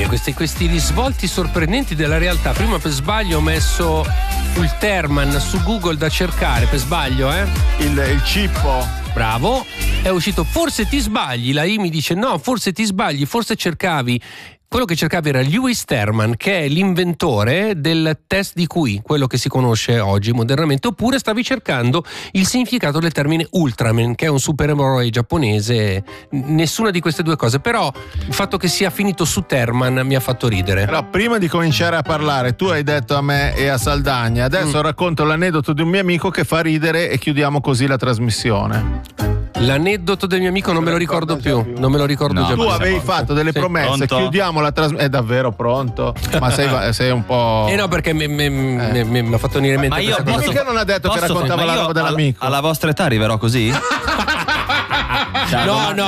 questi risvolti sorprendenti della realtà. Prima per sbaglio ho messo Ulterman su Google da cercare, per sbaglio, il cippo. Bravo, è uscito forse ti sbagli, la I mi dice no, forse ti sbagli, forse cercavi. Quello che cercavi era Lewis Terman, che è l'inventore del test di QI, quello che si conosce oggi modernamente, oppure stavi cercando il significato del termine Ultraman, che è un supereroe giapponese. Nessuna di queste due cose, però il fatto che sia finito su Terman mi ha fatto ridere. Però prima di cominciare a parlare, tu hai detto a me e a Saldagna, adesso racconto l'aneddoto di un mio amico che fa ridere e chiudiamo così la trasmissione. L'aneddoto del mio amico non me lo ricordo più. Non me lo ricordo già. Tu avevi fatto delle promesse, pronto? Chiudiamo la trasmissione. È davvero pronto? Ma sei un po'. No, perché mi ha fatto venire in mente. Ma io questa cosa. Mica non ha detto che raccontava la roba dell'amico. Alla vostra età arriverò così? Cioè, No. È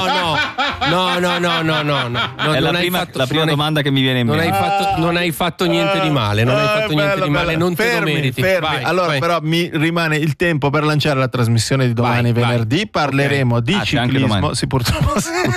la prima domanda che mi viene in mente. Non hai fatto niente di male. Non hai fatto niente di male. Non te lo meriti. Fermi. Allora, però mi rimane il tempo per lanciare la trasmissione di domani, venerdì. Parleremo di ciclismo. Sì, purtroppo.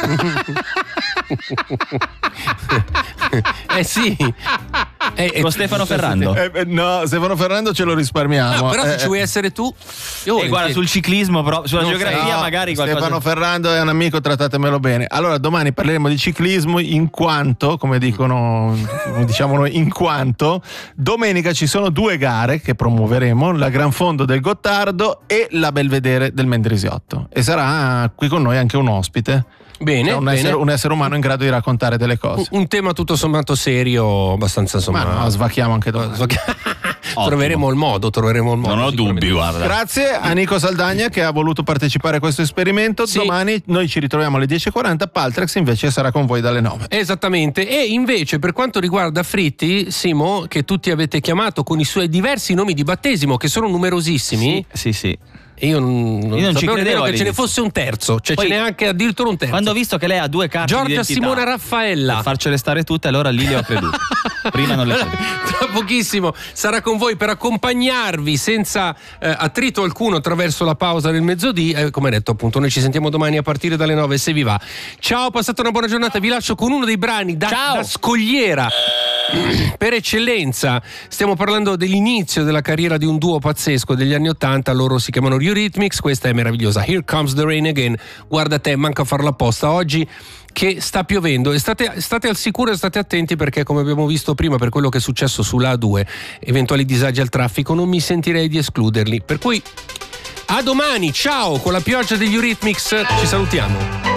Sì. Con Stefano Ferrando. No, Stefano Ferrando ce lo risparmiamo. No, però se ci vuoi essere tu. Guarda, sul ciclismo, però, sulla geografia magari qualcosa. Stefano Ferrando è un amico, trattatemelo bene. Allora, domani parleremo di ciclismo in quanto, come diciamo noi, in quanto domenica ci sono 2 gare che promuoveremo, la Gran Fondo del Gottardo e la Belvedere del Mendrisiotto. E sarà qui con noi anche un ospite. Bene, un essere umano in grado di raccontare delle cose. Un tema tutto sommato serio, abbastanza insomma. Ma no, svacchiamo anche domani. Troveremo il modo. Non ho dubbi, guarda. Grazie a Nico Saldagna che ha voluto partecipare a questo esperimento. Sì. Domani noi ci ritroviamo alle 10:40. Paltrex invece sarà con voi dalle 9. Esattamente. E invece per quanto riguarda Fritti, Simo, che tutti avete chiamato con i suoi diversi nomi di battesimo, che sono numerosissimi. Sì. E io non ci credevo che ce ne fosse un terzo, cioè poi, ce n'è anche addirittura un terzo. Quando ho visto che lei ha 2 carte Giorgia d'identità, Simona Raffaella, per farcele stare tutte, allora lì le ho credute. Prima non le credevo. Tra pochissimo sarà con voi per accompagnarvi senza attrito alcuno attraverso la pausa del mezzodì. Come detto, appunto, noi ci sentiamo domani a partire dalle 9 se vi va. Ciao, passate una buona giornata. Vi lascio con uno dei brani da scogliera per eccellenza. Stiamo parlando dell'inizio della carriera di un duo pazzesco degli anni 80. Loro si chiamano Eurythmics. Questa è meravigliosa, Here Comes the Rain Again. Guarda te, manca a farla apposta oggi che sta piovendo e state al sicuro e state attenti, perché come abbiamo visto prima, per quello che è successo sulla A2, eventuali disagi al traffico, non mi sentirei di escluderli. Per cui a domani, ciao, con la pioggia degli Eurythmics ci salutiamo.